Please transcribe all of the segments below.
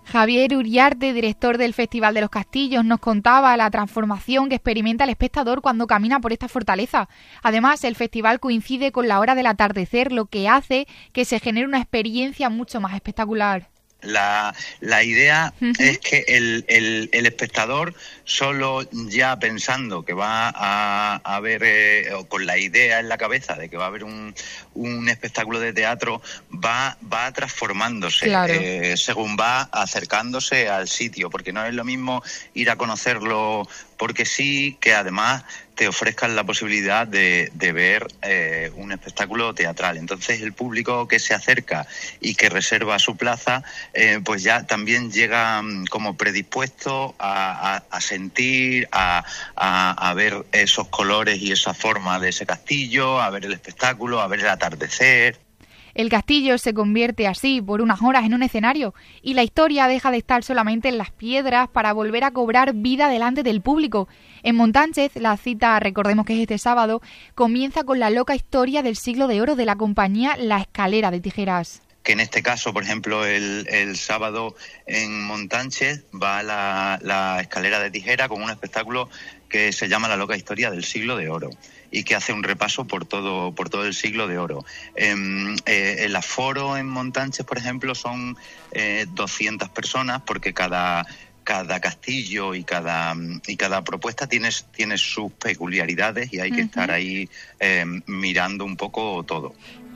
Javier Uriarte, director del Festival de los Castillos, nos contaba la transformación que experimenta el espectador cuando camina por esta fortaleza. Además, el festival coincide con la hora del atardecer, lo que hace que se genere una experiencia mucho más espectacular. La idea es que el espectador, solo ya pensando que va a ver, o con la idea en la cabeza de que va a haber un espectáculo de teatro, va transformándose, claro, según va acercándose al sitio, porque no es lo mismo ir a conocerlo porque sí, que además te ofrezcan la posibilidad de ver un espectáculo teatral. Entonces el público que se acerca y que reserva su plaza, pues ya también llega como predispuesto a sentir, a ver esos colores y esa forma de ese castillo, a ver el espectáculo, a ver el atardecer. El castillo se convierte así por unas horas en un escenario y la historia deja de estar solamente en las piedras para volver a cobrar vida delante del público. En Montánchez, la cita, recordemos que es este sábado, comienza con la loca historia del siglo de oro de la compañía La Escalera de Tijeras. Que en este caso, por ejemplo, el sábado en Montánchez va la Escalera de Tijera con un espectáculo que se llama La loca historia del siglo de oro y que hace un repaso por todo el siglo de oro. El aforo en Montánchez, por ejemplo, son 200 personas, porque cada castillo y cada propuesta tiene sus peculiaridades y hay que estar ahí mirando un poco todo.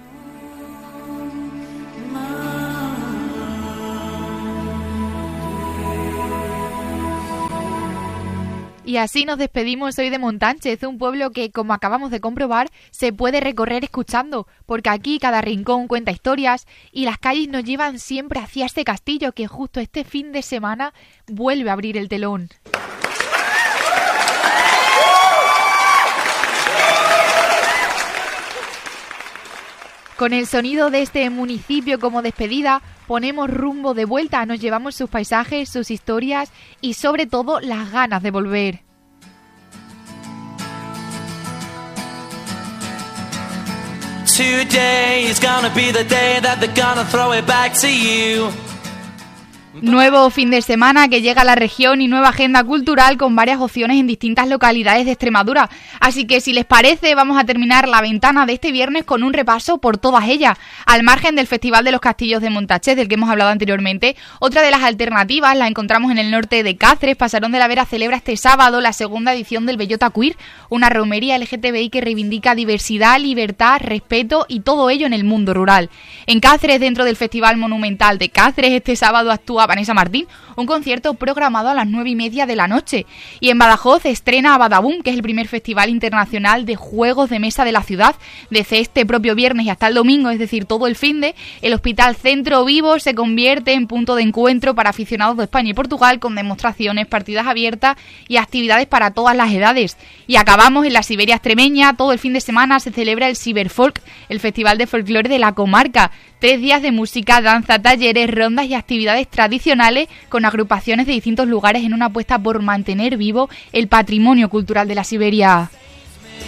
Y así nos despedimos hoy de Montánchez, un pueblo que, como acabamos de comprobar, se puede recorrer escuchando, porque aquí cada rincón cuenta historias y las calles nos llevan siempre hacia este castillo que justo este fin de semana vuelve a abrir el telón. Con el sonido de este municipio como despedida, ponemos rumbo de vuelta, nos llevamos sus paisajes, sus historias y sobre todo las ganas de volver. Today is gonna be the day that they're gonna throw it back to you. Nuevo fin de semana que llega a la región y nueva agenda cultural con varias opciones en distintas localidades de Extremadura. Así que si les parece, vamos a terminar la ventana de este viernes con un repaso por todas ellas. Al margen del Festival de los Castillos de Montánchez, del que hemos hablado anteriormente, otra de las alternativas la encontramos en el norte de Cáceres. Pasarón de la Vera celebra este sábado la segunda edición del Bellota Queer, una romería LGTBI que reivindica diversidad, libertad, respeto y todo ello en el mundo rural. En Cáceres, dentro del Festival Monumental de Cáceres, este sábado actúa Vanessa Martín, un concierto programado a las 9:30 de la noche. Y en Badajoz estrena Badaboom, que es el primer festival internacional de juegos de mesa de la ciudad. Desde este propio viernes y hasta el domingo, es decir, todo el finde, el Hospital Centro Vivo se convierte en punto de encuentro para aficionados de España y Portugal, con demostraciones, partidas abiertas y actividades para todas las edades. Y acabamos en la Siberia extremeña. Todo el fin de semana se celebra el Ciberfolk, el festival de folclore de la comarca. 3 días de música, danza, talleres, rondas y actividades tradicionales con agrupaciones de distintos lugares en una apuesta por mantener vivo el patrimonio cultural de la Siberia.